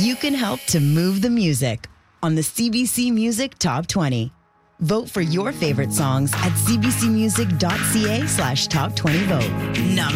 You can help to move the music on the CBC Music Top 20. Vote for your favorite songs at cbcmusic.ca/top20vote.